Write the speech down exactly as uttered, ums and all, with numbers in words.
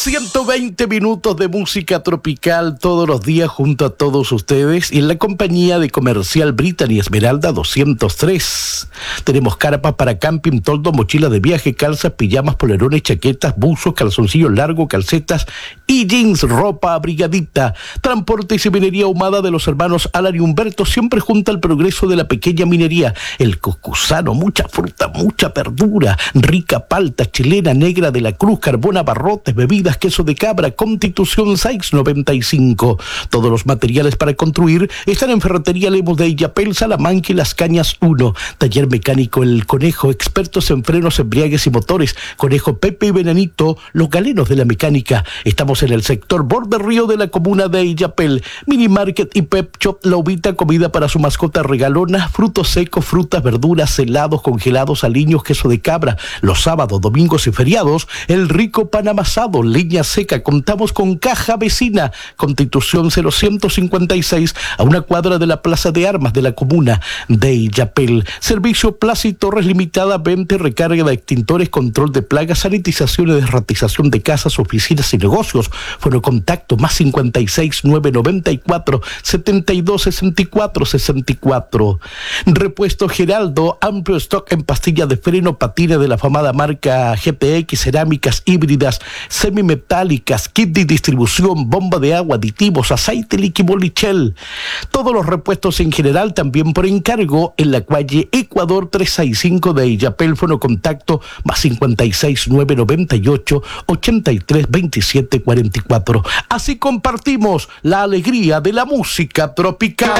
ciento veinte minutos de música tropical todos los días junto a todos ustedes y en la compañía de Comercial Brittany Esmeralda doscientos tres. Tenemos carpas para camping, toldo, mochilas de viaje, calzas, pijamas, polerones, chaquetas, buzos, calzoncillos largos, calcetas y jeans, ropa abrigadita. Transporte y minería ahumada de los hermanos Alan y Humberto, siempre junto al progreso de la pequeña minería. El Coscusano, mucha fruta, mucha verdura, rica palta chilena, negra de la Cruz, carbón, abarrotes, bebidas, queso de cabra, Constitución seiscientos noventa y cinco. Todos los materiales para construir están en Ferretería Lemos de Illapel, Salamanca y Las Cañas uno. Taller mecánico El Conejo, expertos en frenos, embriagues y motores. Conejo, Pepe y Benanito, los galenos de la mecánica. Estamos en el sector borde río de la comuna de Illapel. Mini Market y Pep Shop La Uvita, comida para su mascota regalona, frutos secos, frutas, verduras, helados, congelados, aliños, queso de cabra. Los sábados, domingos y feriados, el rico pan amasado, leña seca. Contamos con caja vecina, Constitución cero ciento cincuenta y seis, a una cuadra de la Plaza de Armas de la comuna de Illapel. Servicio Plaza y Torres Limitada, venta, recarga de extintores, control de plagas, sanitización y desratización de casas, oficinas y negocios. Bueno, contacto más cincuenta y seis, nueve noventa y cuatro, setenta y dos, sesenta y cuatro, sesenta y cuatro. Repuesto Geraldo, amplio stock en pastillas de freno, patines de la famada marca G P X, cerámicas híbridas, semimetálicas, kit de distribución, bomba de agua, aditivos, aceite líquido Lichel. Todos los repuestos en general, también por encargo, en la calle Ecuador trescientos sesenta y cinco de Illapel. Fono contacto más cincuenta y seis, nueve noventa y ocho, ochenta y tres, veintisiete, cuarenta y cuatro. Así compartimos la alegría de la música tropical.